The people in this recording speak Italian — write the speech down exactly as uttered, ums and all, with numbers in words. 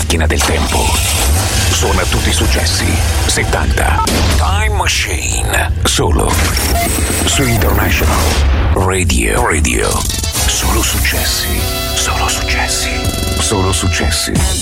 macchina del tempo. Suona tutti i successi settanta. Time Machine. Solo su International Radio. Radio. Solo successi. Solo successi. Solo successi.